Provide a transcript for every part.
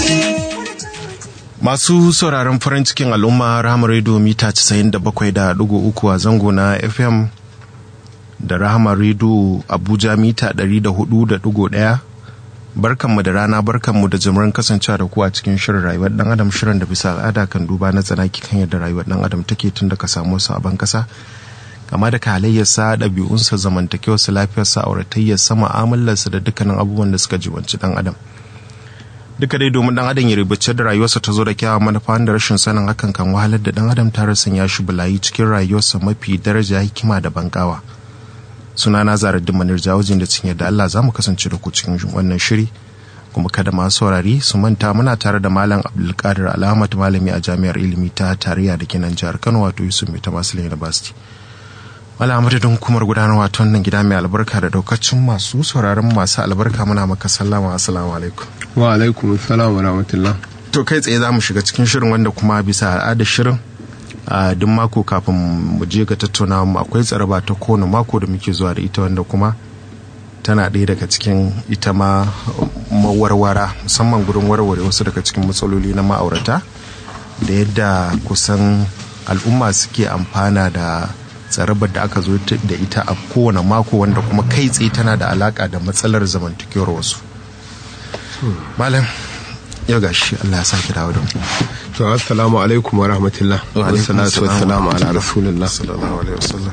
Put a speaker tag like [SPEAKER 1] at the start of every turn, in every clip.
[SPEAKER 1] Masu sauraron farin cikin al'umma, Rahama Radio mita 97.3 a zango na FM da Rahama Radio Abuja mita 104.1. Barkanmu da rana, barkanmu da jimirin kasancewa da ku a cikin shirin rayuwar dan adam, shirin da bisa al'ada kan duba na tsanaki kan yadda rayuwar dan adam take tun da ka samu su a ban kasa, kama da halayyarsa, ɗabi'unsa, zamantakewarsa, lafiyarsa, auratayyarsa, mu'amalarsa da dukkanin abubuwan da suka jibanci dan adam. Duka dai domin dan adam ya rubuce da rayuwarsa ta zo da kyawun manufa, da rashin sanin hakan kan wahalar da dan adam tare sanya shi bulayi cikin rayuwarsa mafi daraja, hikima da bankawa. Sunana Zaradin Manir Jawajin da cikin yadda Allah za mu kasance da ku cikin wannan shiri, kuma kada masu saurari su manta muna tare da Malam Abdulkadir Alhamad, malami a Jami'ar Ilimi ta Tarayya da ke nan jihar Kano, wato Yusuf Mai Tamasile University. Malam madadin hukumar gudanarwa ta wannan gida mai albarka da daukacin masu sauraron masu albarka, muna maka sallama, assalamu alaikum.
[SPEAKER 2] Wa alaikum assalam wa rahmatullah.
[SPEAKER 1] To kai tsaye za mu shiga cikin shirin, wanda kuma bisa al'adar shirin a duk mako kafin mu je ga tattaunawa mu akwai tsaraba ta kowane mako da muke zuwa da ita, wanda kuma tana ɗaya daga cikin ita ma mawarwara, musamman gurin warware wasu daga cikin matsaloli na ma'aurata da yadda kusan al'umma suke amfana da tsarabar da aka zo da ita a kowane mako, wanda kuma kai tsaye tana da alaka da matsalar zamantakewar wasu. Malam yau gashi Allah ya saki dawo da mu.
[SPEAKER 2] To assalamu alaikum wa rahmatullah. Wa salatu wassalamu ala rasulillah
[SPEAKER 1] sallallahu alaihi wasallam.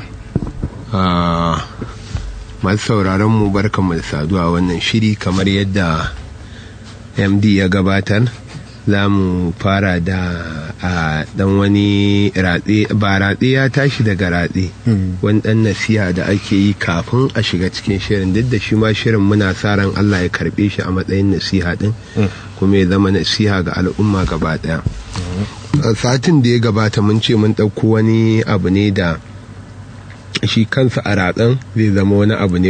[SPEAKER 2] Masu sauraron mu barkanmu da saduwa wannan shiri, kamar yadda MD ya gabatar. Za mu fara da dan wani ratse, ba ratse ya tashi daga ratse, wani dan nasiha da ake yi kafin a shiga cikin shirin, duk da shi ma shirin muna sa ran Allah ya karbe shi a matsayin nasiha din, kuma ya zama nasiha ga al'umma gaba daya. Satin da ya gabata mun ce mun ɗauko wani abu ne da shi kansa a ratsen zai zama wani abu ne